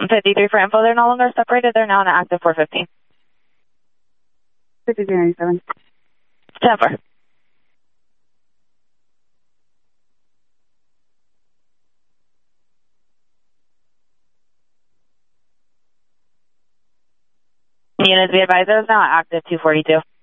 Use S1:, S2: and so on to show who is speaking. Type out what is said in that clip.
S1: 53 for info. They're no longer separated. They're now on an active 415.
S2: 5397.
S1: 10-4. Units, be advised, is now active 242.